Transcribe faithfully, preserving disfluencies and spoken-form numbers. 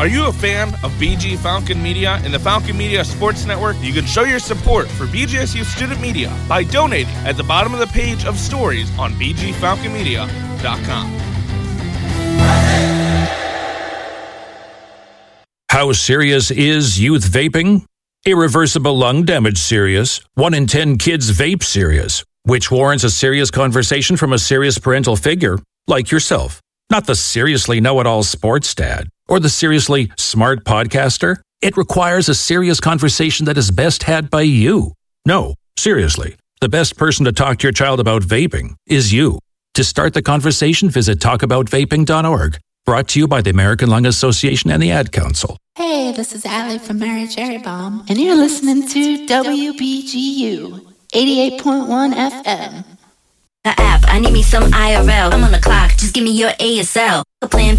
Are you a fan of B G Falcon Media and the Falcon Media Sports Network? You can show your support for B G S U Student Media by donating at the bottom of the page of stories on b g falcon media dot com. How serious is youth vaping? Irreversible lung damage serious. One in ten kids vape serious, which warrants a serious conversation from a serious parental figure like yourself. Not the seriously know-it-all sports dad or the seriously smart podcaster. It requires a serious conversation that is best had by you. No, seriously, the best person to talk to your child about vaping is you. To start the conversation, visit talk about vaping dot org. Brought to you by the American Lung Association and the Ad Council. Hey, this is Allie from Mary Cherry Bomb, and you're listening to W B G U eighty-eight point one F M. The app, I need me some I R L. I'm on the clock, just give me your A S L. A plan